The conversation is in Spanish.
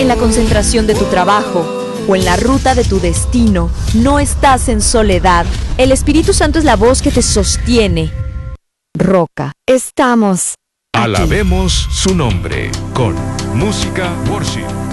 en la concentración de tu trabajo o en la ruta de tu destino, no estás en soledad. El Espíritu Santo es la voz que te sostiene. Roca, estamos aquí. Alabemos su nombre con música worship.